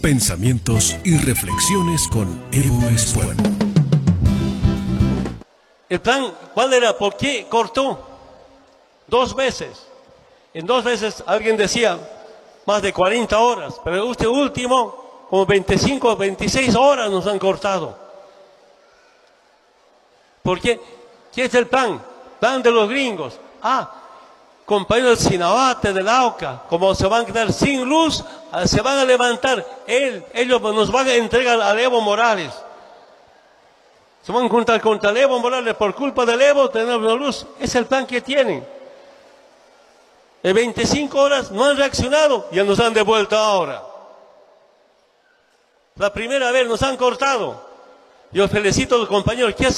Pensamientos y reflexiones con Evo Espuelo. ¿El plan cuál era? ¿Por qué cortó? 2 veces. En 2 veces alguien decía más de 40 horas, pero este último, como 25 o 26 horas nos han cortado. ¿Por qué? ¿Qué es el plan? Plan de los gringos. Compañeros del Sinabate, del AUCA, como se van a quedar sin luz, se van a levantar. Ellos nos van a entregar a Evo Morales. Se van a juntar contra el Evo Morales por culpa del Evo, tener la luz. Es el plan que tienen. En 25 horas no han reaccionado, ya nos han devuelto ahora. La primera vez nos han cortado. Yo felicito a los compañeros. ¿Qué